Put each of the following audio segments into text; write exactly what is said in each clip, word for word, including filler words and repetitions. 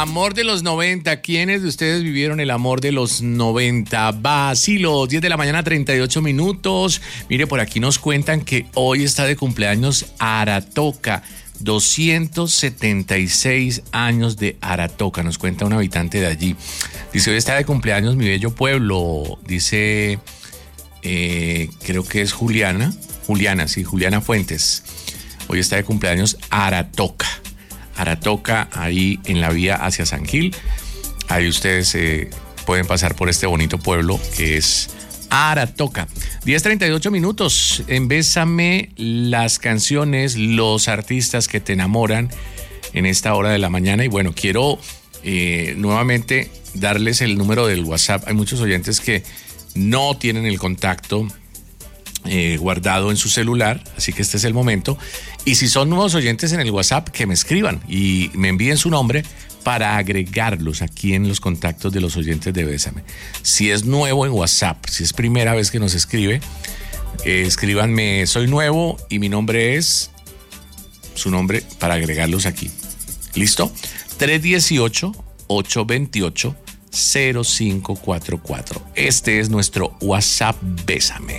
amor de los noventa. ¿Quiénes de ustedes vivieron el amor de los noventa? Vacilo, diez de la mañana, treinta y ocho minutos. Mire, por aquí nos cuentan que hoy está de cumpleaños Aratoca. doscientos setenta y seis años de Aratoca, nos cuenta un habitante de allí. Dice, hoy está de cumpleaños mi bello pueblo. Dice, eh, creo que es Juliana. Juliana, sí, Juliana Fuentes. Hoy está de cumpleaños Aratoca. Aratoca, ahí en la vía hacia San Gil. Ahí ustedes eh, pueden pasar por este bonito pueblo que es Aratoca. diez treinta y ocho minutos. En Bésame, las canciones, los artistas que te enamoran en esta hora de la mañana. Y bueno, quiero eh, nuevamente darles el número del WhatsApp. Hay muchos oyentes que no tienen el contacto Eh, guardado en su celular, así que este es el momento. Y si son nuevos oyentes en el WhatsApp, que me escriban y me envíen su nombre para agregarlos aquí en los contactos de los oyentes de Bésame. Si es nuevo en WhatsApp, si es primera vez que nos escribe, eh, escríbanme, soy nuevo y mi nombre es, su nombre para agregarlos aquí. ¿Listo? tres uno ocho, ocho dos ocho, cero cinco cuatro cuatro. Este es nuestro WhatsApp Bésame.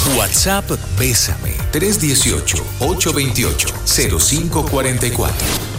WhatsApp Bésame tres uno ocho, ocho dos ocho, cero cinco cuatro cuatro.